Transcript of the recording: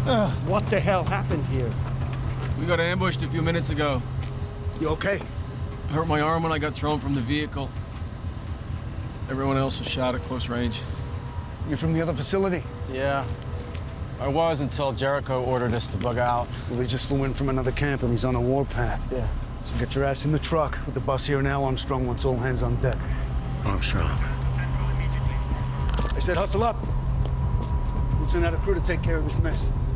What the hell happened here? We got ambushed a few minutes ago. You okay? I hurt my arm when I got thrown from the vehicle. Everyone else was shot at close range. You're from the other facility? Yeah. I was until Jericho ordered us to bug out. Well, he just flew in from another camp and he's on a warpath. Yeah. So get your ass in the truck with the bus here now. Armstrong wants all hands on deck. Armstrong. I said hustle up. We'll send out a crew to take care of this mess.